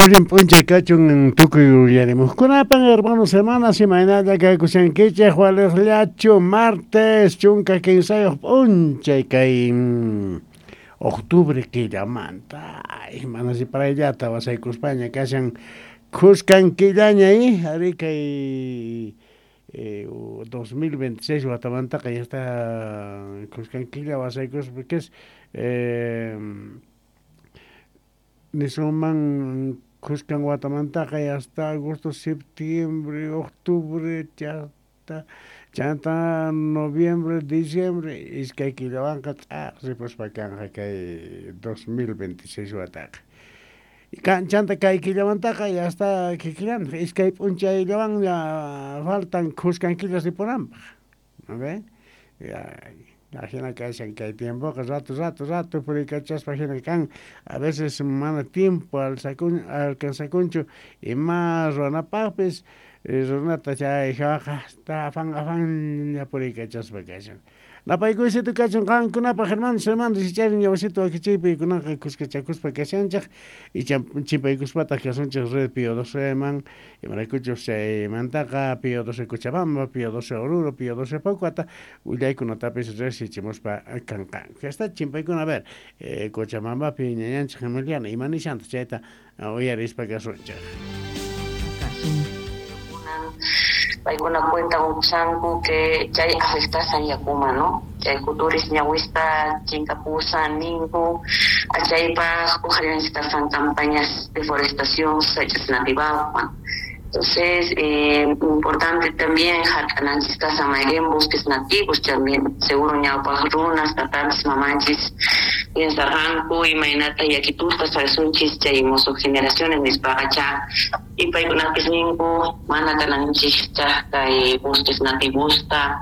Purin puncha cachun tukuy yaremos. Kunapan hermanos, hermanas, imaynata kay kusankichej waleslacho martes chunka quinsayoq puncha kay octubre killamanta. Ay, manas para illata wasaykuspaña kashan kuskan killaña ari kay 2026 watamanta ya está kuskan killa wasaykus porque es Nisuman Cuscan Guatamantaca y hasta agosto, septiembre, octubre, chanta noviembre, diciembre, es que hay que llevar pues para que 2026 ataca. Y chanta que hay que levantar y hasta que quieran, es que hay puncha y llevan ya faltan Cuscan kilos de poramba, ¿no ve? Imagina que hay tiempo, que rato, por el cachas, imagina que a veces mana tiempo al cansacuncho y más ronapapes, ronata ya está afán ya por el cachas vacación. La paiguese tu cachon kan kuna pa Germán Selman si charin ya wasito aquí chipi kuna kuskachacus pa kasanchak y chipaikus pata que son red pio 12 man y maracucho se mantaca pio 12 Cochabamba pio 12 Oruro pio 12 Paucuata ulay kuna tapes res y chimos pa cancan que está chimpaikuna a ver Cochabamba piñañanch gemeliana y manisanta cheta hoy aris pa kasanchak alguna cuenta un sangu que ya afecta a Yakuma, ¿no? Ya culturas ñahuista, chincapusa, ningu, achaipa, ojalá necesitan campañas de forestación, hechas nativas. Entonces, importante también, harcananchis amarillen bosques nativos, también, seguro ñaupas runas, tatantes, mamanchis, y en Sarranco, y mainata, y aquí tú estás a sunchis, ya hemos generaciones, mis pagacha, y paikunapis ningu, manatananchis, ya y bosques nativos,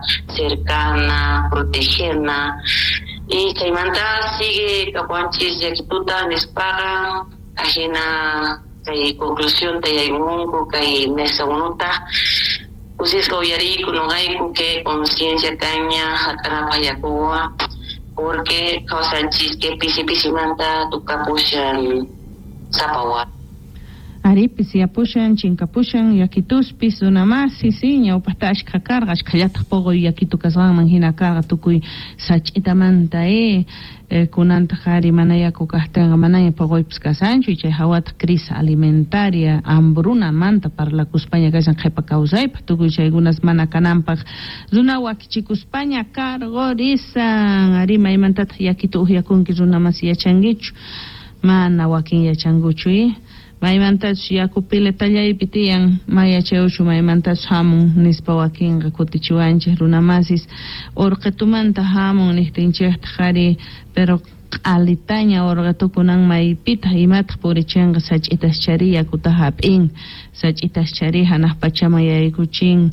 cercana, protegerna, y caimanta sigue capuanchis, y aquí tú estás, mis paga, ajena, kay conclusión te hay mungo kay mesa unuta usis ko yari kuno hay que conciencia caña hatarapa yakuwa porque causanchis que pisi manta tu capushan sapawa Ari pisi apushan chinkapushan yakitus pisu namás sí ña upatash kakarga kayata pogo yakitu kasgan manhina karga tukuy sachitamanta kunanta hari manaya kukahtenga manaya pogo ipskasanchu y chay hawata crisis alimentaria hambruna manta para la Cuspaña kasan qhipa kawsaypa tukuy chaykunas mana kananpaq runa wakichikuspaña kargorisan ari maymantata yakitu uyakunki runa mas yachankichu mana wakin yachankuchu Maimantas yakupile tallaypi tiyan mayachewchu maimantas hamun nispa wakinqa kutichiwanchik runamasis urqitumanta hamun nihtinchikta qhari pero q'alitaña urqitukunan maypita imataq purichinqa sach'itas chari yakuta hap'in sach'itas chari hanaq pachaman yaykuchin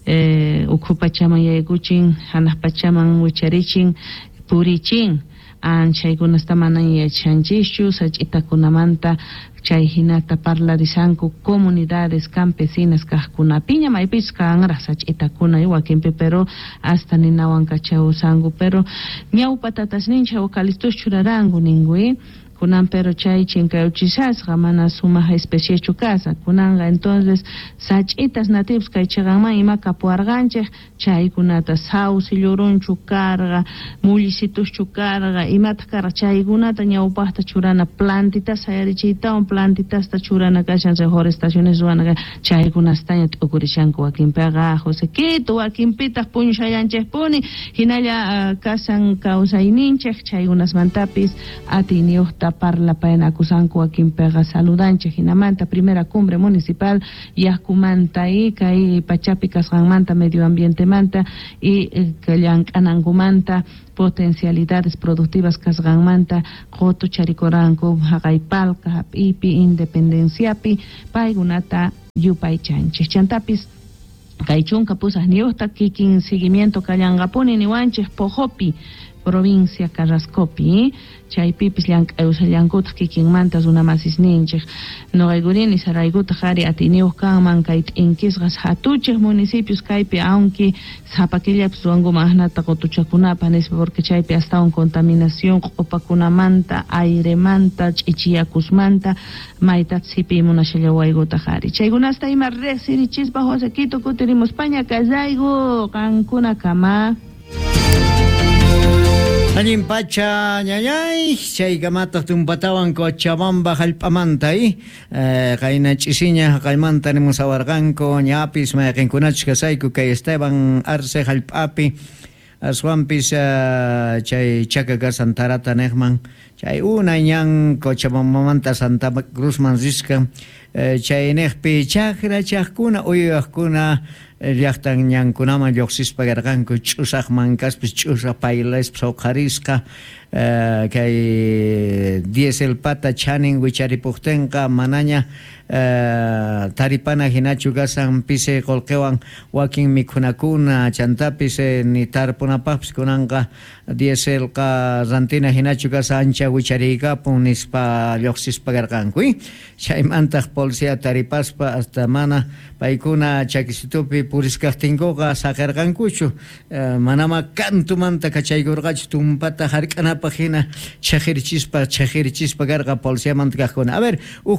ukhu pachaman yaykuchin hanaq pachaman wicharichin purichin chaykunasta manan yachanchishchu sach'itakunamanta chay hinata parlarizanku comunidades campesinas kajkunapiña maypis kanra sach'itakuna wakinpi pero hasta ninawan kachawsanku pero ñawpatatas nincha eucaliptus churaranku ningui kunan pero chay chinkayuchisasqa mana sumaq especie chukasa kunanga entonces sach'itas nativos kay chiqanman ima kapuarqanchik chaykunata sauce llurunchu karqa mullisitus chukarqa imata karqa chaykunata ñawpaqta churana plantitas sayarichiytawan plantitasta churana kashan reforestaciones ruwanaqa chaykunastaña t'ukurishanku wakinpiqa José Quito wakinpitaq puñushayanchikpuni hinalla kasan kawsayninchik chaykunasmantapis atiniyuqta parla paena acusanku wakinpiqa saludanchik hinamanta primera cumbre municipal yaqkumanta y kay pachapi kasqanmanta medio ambiente manta y llank'anankumanta potencialidades productivas kasqanmanta qotu charikoranku haqaypalqa hap'ipi independenciapi paykunata yupaychanchik chantapis kay chunka pusaq niyuqta kikin seguimiento kallanqapuni niwanchik pojopi provincia Carrascopi, chaypipis llank'ayusallankuta kikinmanta runamasís ninchik noqaykurini saraykuta qhari atiniuq kanman kay t'inkiqa hatuchik municipios kaypi aunque sapakillapis ruwankuman ahnata qutuchakunapa nispa porque chaypi astawan contaminación q'upakunamanta airemanta ch'ichiyakusmanta maytatas hipi munashalla waykuta qhari chaykunasta ima riqsinichispa Josequito kutirimos España kazaygu qankuna kama Allin pacha ñañay chaykamata tumpatawan Cochabamba hallp'amanta qayna ch'isiña qaymanta nimusawarqanku ñapis mayqinkunachus kasayku kay Esteban Arce hallp'api aswanpis chay Chakaqa Santarata niqman chay unay ñan Cochabambamanta Santa Cruzman risqa chay niqpi chakrachaqkuna uyuqkuna llaqtan ñankunaman lluqsispa karqanku ch'usaqman kaspis ch'usa paylaspas huqarisqa kay diesel pata chanin wicharipuqtinqa manaña taripana hinachu kasan pisi qullqiwan wakin mikhunakuna chantapis ni tarpunapaqpis kunanqa dieselqa rantina hinachu kasa ancha wichariykapun nispa lluqsispa karqanku chaymantaq policía taripaspa hasta mana paykuna chakisitupi purisqaqtinkuqa saqirqankuchu manama kantumanta kachaykurqachu tumpata hark'anapaq hina chaqirichispa karqa policíamanta kaqkuna a ver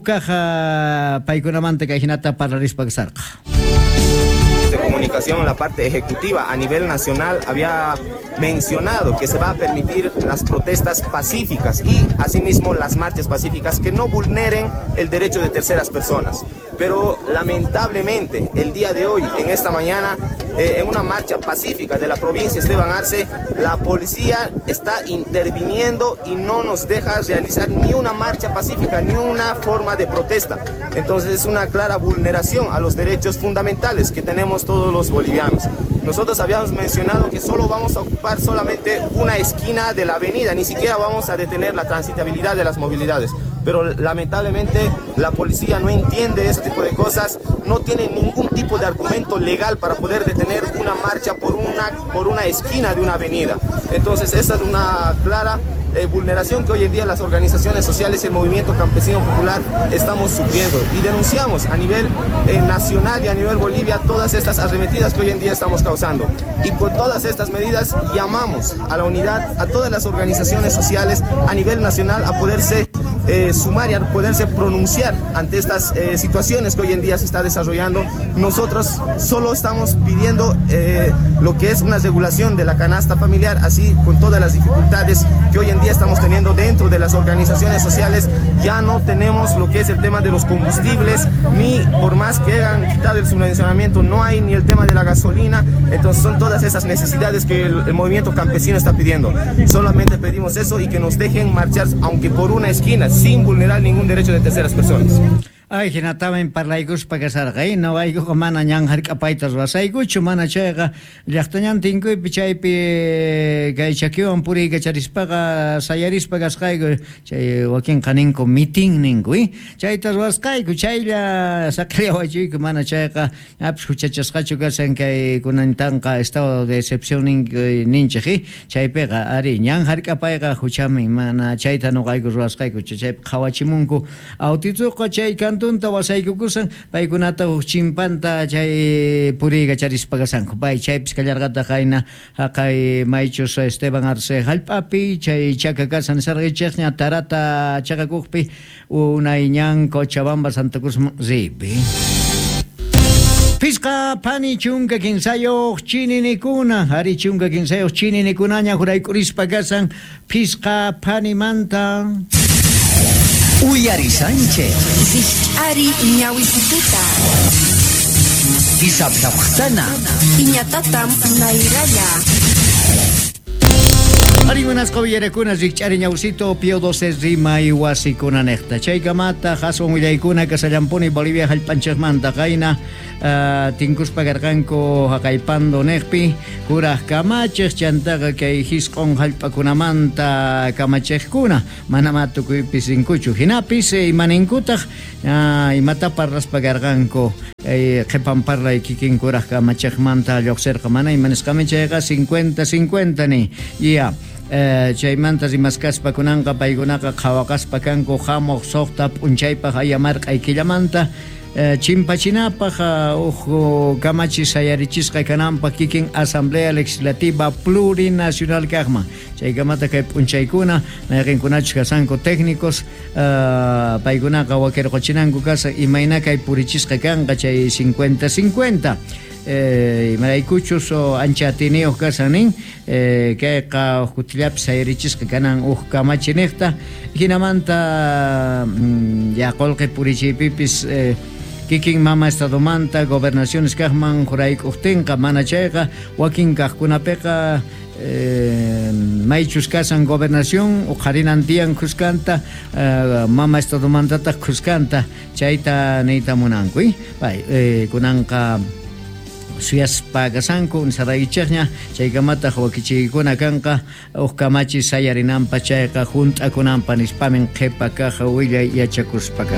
uqqa paykunamanta kay hinata parlarispa kasarqa de comunicación, la parte ejecutiva a nivel nacional había mencionado que se va a permitir las protestas pacíficas y asimismo las marchas pacíficas que no vulneren el derecho de terceras personas. Pero lamentablemente el día de hoy, en esta mañana, en una marcha pacífica de la provincia Esteban Arce, la policía está interviniendo y no nos deja realizar ni una marcha pacífica, ni una forma de protesta. Entonces es una clara vulneración a los derechos fundamentales que tenemos todos los bolivianos. Nosotros habíamos mencionado que solo vamos a ocupar solamente una esquina de la avenida, ni siquiera vamos a detener la transitabilidad de las movilidades. Pero lamentablemente la policía no entiende ese tipo de cosas, no tiene ningún tipo de argumento legal para poder detener una marcha por una esquina de una avenida. Entonces esa es una clara vulneración que hoy en día las organizaciones sociales y el movimiento campesino popular estamos sufriendo y denunciamos a nivel nacional y a nivel Bolivia todas estas arremetidas que hoy en día estamos causando. Y por todas estas medidas llamamos a la unidad, a todas las organizaciones sociales a nivel nacional a poderse sumar y a poderse pronunciar ante estas situaciones que hoy en día se está desarrollando. Nosotros solo estamos pidiendo lo que es una regulación de la canasta familiar, así con todas las dificultades que hoy en día estamos teniendo dentro de las organizaciones sociales. Ya no tenemos lo que es el tema de los combustibles, ni por más que hayan quitado el subvencionamiento, no hay ni el tema de la gasolina. Entonces son todas esas necesidades que el movimiento campesino está pidiendo. Solamente pedimos eso y que nos dejen marchar, aunque por una esquina, sin vulnerar ningún derecho de terceras personas. Ay, hinataman parlaykuspa kasarqay nawaykuqa mana ñan hark'apaytas wasaykuchu mana chayqa llaqtañantinkuypi chaypi kay chakiwan puriykacharispaqa sayarispa kasqayku chay wakinqa ninku mitin ninku chaytas wasqayku chaylla saqriyawachuyku mana chayqa ñapis huchachasqachu kasan kay kunantanqa estado de excepción ninchik chaypiqa ari ñan hark'apayqa huchamin mana chayta nuqayku ruwasqayku chaypi qhawachimunku autitsuqa chay tunta wasaykukusan paykunata chimpanta chay puriga charispacasanku pay chaypis kallarqata qayna haqay maychus Esteban Arce hallp'api chay Chakaqa sarq'ichiqña tarata chakakuqpi unay ñan Cochabamba Santa Cruz ripi Pisqa pani chunka kinsayoq chininikuna ari chunka kinsayoq chininikunaña juraykurispa kasan pisqa panimanta Uyari Sánchez Ari ñawisituta Isabtaphtana Iñatatam nairaya Ari unas cobillerekunas rikchari ñawsito Pío XII rima y wasikuna nekta chaykamata haswan willaykuna kasallampuni Bolivia hallp'anchaqmanta qayna tinkuspa karqanku haqaypando nekpi kuraq kamachiq chantaqa kay hisq'un hallp'akunamanta kamachiqkuna manama tukuypis rinkuchu hinapis imaninkutaq imata parraspa karqanku qhipan parlay kikin kuraq kamachiqmanta lluqsirqa mana imanisqami chayqa 50-50 ni ya chaymanta rimaskaspa kunanqa paykunaqa qhawaqaspa kanku hamuq suqta p'unchaypaq ayamarqa aykillamanta chimpachinapaq kamachi sayarichisqa kananpaq kikin Asamblea Legislativa Plurinacional kaqman chaykamata kay p'unchaykuna mayqinkunachus kasanku técnicos paykunaqa wakirquchinanku kasa imayna kay purichisqa kanqa chay 50-50 maraykuchus ancha atiniyuq kasanin kayqa hutillapi sayarichisqa kanan kamachiniqta hinamanta yaqolqi purichaypipis kikin mama estadomanta gobernaciones kaqman jurayk'uqtinqa mana chayqa wakin kaqkunapiqa maychus kasan gobernación uqharinan tiyan kuskanta mama estadomantataq kuskanta chayta niyta munankuy kunanqa suyaspa kasanku saraychaqña chaykamataq wakichiykuna kanqa kamachi sayarinanpa chayqa junt'akunanpa nispamin qhipa kaqa willay yachakuspaqa.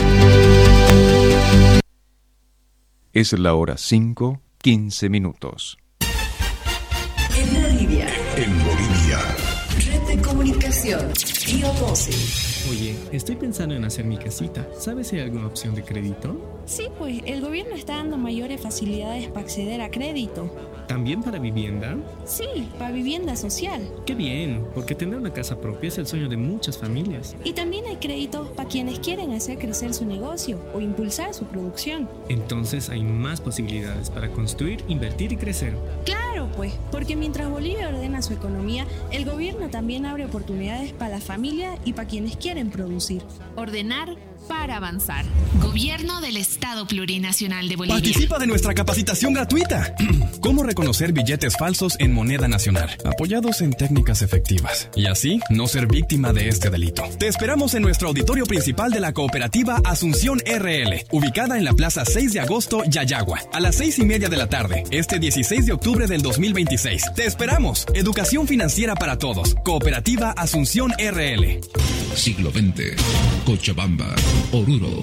Es la hora 5:15 minutos. En Bolivia. En Bolivia. Red de comunicación. Río 12. Oye, estoy pensando en hacer mi casita. ¿Sabes si hay alguna opción de crédito? Sí, pues el gobierno está dando mayores facilidades para acceder a crédito. ¿También para vivienda? Sí, para vivienda social. ¡Qué bien! Porque tener una casa propia es el sueño de muchas familias. Y también hay créditos para quienes quieren hacer crecer su negocio o impulsar su producción. Entonces hay más posibilidades para construir, invertir y crecer. Claro, pues, porque mientras Bolivia ordena su economía, el gobierno también abre oportunidades para la familia y para quienes quieren producir. Ordenar para avanzar. Gobierno del Estado Plurinacional de Bolivia. Participa de nuestra capacitación gratuita. ¿Cómo reconocer billetes falsos en moneda nacional? Apoyados en técnicas efectivas. Y así no ser víctima de este delito. Te esperamos en nuestro auditorio principal de la cooperativa Asunción RL, ubicada en la Plaza 6 de Agosto, Yayagua, a las 6:30 de la tarde, este 16 de octubre del 2026. Te esperamos. Educación financiera para todos. Cooperativa Asunción RL. Siglo XX. Cochabamba. Oruro.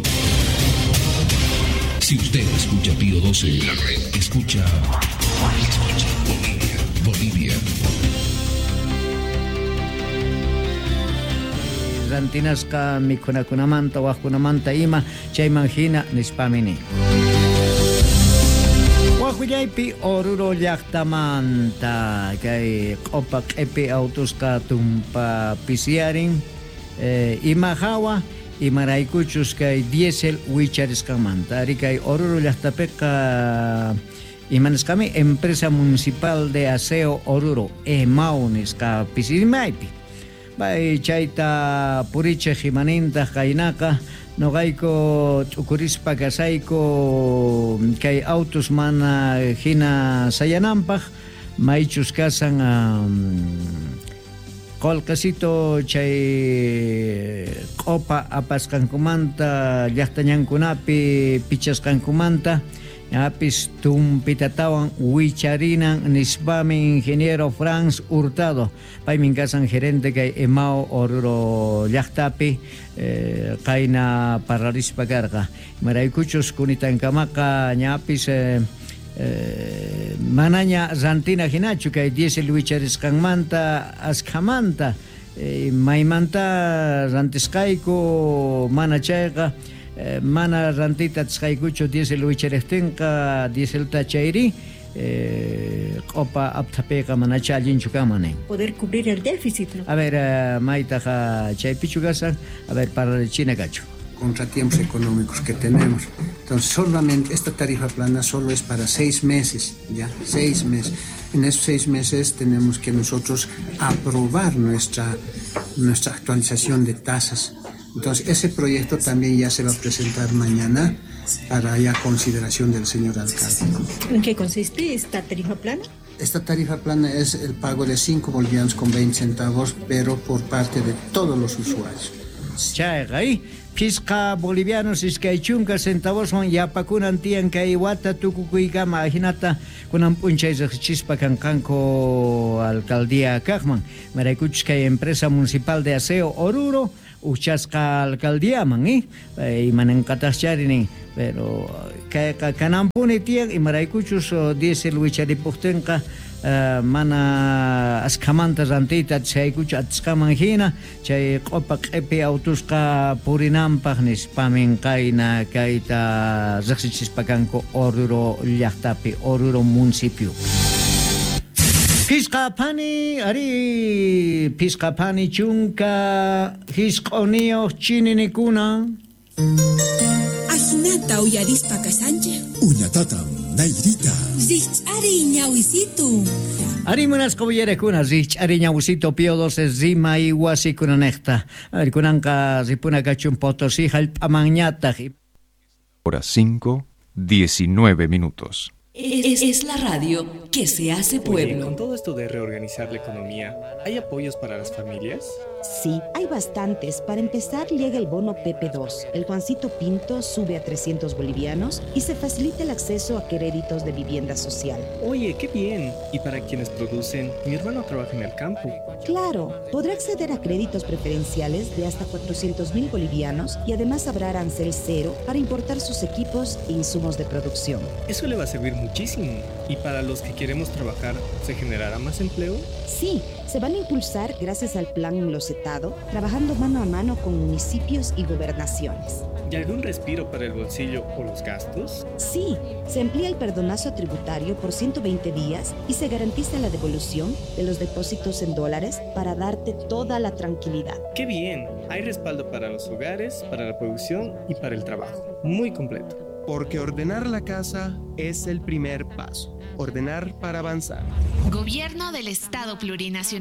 Si usted escucha Pío 12, escucha Bolivia. Rantinasqa mikhunakunamanta waqkunamanta ima chayman hina nispamini. Waqullaypi Oruro llaqtamanta kay q'upa q'ipi autusqa tumpa pisiyarin ima hawa imaraykuchus kay diesel wicharisqamanta ari kay Oruro llaqtapiqa imanisqami empresa municipal de aseo Oruro EMAO nisqa pisirimaypi bay chayta puriche himaninta kaynaqa noqayku t'ukurispa kasayku kay autos mana hina sayananpaq maychus kasan Kolkasito chay q'upa apasqankumanta llaqtañankunapi pichasqankumanta ñapis tumpitatawan wicharinan nispami ingeniero Franz Hurtado paymin kasan gerente kay EMAO Oruro llaqtapi qayna parlarispa karqa maraykuchus kunitankamaka ñapis manaña rantina hinachu kay diesel wicharisqanmanta asqhamanta maymanta rantisqayku mana chayqa mana rantita tsqaykuchu diesel wichariptinqa dieselta chayri q'upa aptapiqa manacha allinchu kamanin poder cubrir el déficit, ¿no? A ver maytaqa chaypichu kasan a ver para China cacho contratiempos económicos que tenemos. Entonces, solamente esta tarifa plana solo es para 6 meses, ¿ya? 6 meses. En esos 6 meses tenemos que nosotros aprobar nuestra actualización de tasas. Entonces, ese proyecto también ya se va a presentar mañana para ya consideración del señor alcalde. ¿En qué consiste esta tarifa plana? Esta tarifa plana es el pago de 5 bolivianos con 20 centavos, pero por parte de todos los usuarios. Chayqay pisqa bolivianos iskaychunka centavoswan yapakunan tiyan kay wata tukukuykama hinata kunan p'unchaysaq chispa kanqanku alcaldía kaqman maraykuchus kay empresa municipal de aseo Oruro uchasqa alcaldiaman imananqataq charini pero kayqa kananpuni tiyan imaraykuchus diesel wicharipuktinqa mana askamanta rantita chaykuchu atzkaman hina chay qopa q'ipi autusqa purinanpaq nispamin qayna kayta riqsichispakanku Oruro llaqtapi Oruro municipio. Pisqapani chunka hisq'uniyoq chininikuna Ajinata uyarispa kasancha Uñatatam nayrita Zich'ari ñawisito Ari munasqa willarakuna Zich'ari ñawisito Pío XII Rima y wasikunanaqta kunanqa ripunakachun Potosí hallp'amanñataq. Hora 5, 19 minutos. Es la radio que se hace pueblo. Oye, con todo esto de reorganizar la economía, ¿hay apoyos para las familias? Sí, hay bastantes. Para empezar, llega el bono PP2. El Juancito Pinto sube a 300 bolivianos y se facilita el acceso a créditos de vivienda social. Oye, qué bien. Y para quienes producen, mi hermano trabaja en el campo. Claro, podrá acceder a créditos preferenciales de hasta 400.000 bolivianos y además habrá arancel cero para importar sus equipos e insumos de producción. Eso le va a servir muchísimo. ¿Y para los que queremos trabajar, se generará más empleo? Sí, se van a impulsar gracias al plan enlocetado, trabajando mano a mano con municipios y gobernaciones. ¿Y algún respiro para el bolsillo o los gastos? Sí, se amplía el perdonazo tributario por 120 días y se garantiza la devolución de los depósitos en dólares para darte toda la tranquilidad. ¡Qué bien! Hay respaldo para los hogares, para la producción y para el trabajo. Muy completo. Porque ordenar la casa es el primer paso. Ordenar para avanzar. Gobierno del Estado Plurinacional.